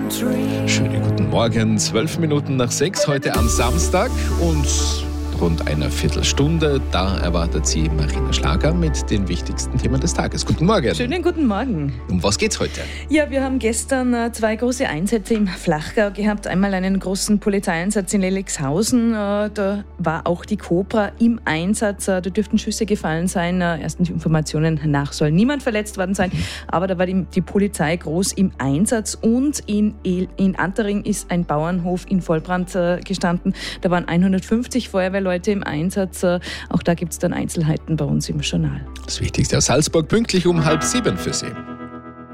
Schönen guten Morgen, 12 Minuten nach 6, heute am Samstag und rund einer Viertelstunde, da erwartet Sie Marina Schlager mit den wichtigsten Themen des Tages. Guten Morgen. Schönen guten Morgen. Um was geht's heute? Ja, wir haben gestern 2 große Einsätze im Flachgau gehabt. Einmal einen großen Polizeieinsatz in Lelixhausen. Da war auch die Cobra im Einsatz. Da dürften Schüsse gefallen sein. Ersten Informationen nach soll niemand verletzt worden sein. Aber da war die Polizei groß im Einsatz. Und in Antering ist ein Bauernhof in Vollbrand gestanden. Da waren 150 Feuerwehrleute im Einsatz. Auch da gibt es dann Einzelheiten bei uns im Journal. Das Wichtigste aus Salzburg, pünktlich um 6:30 für Sie.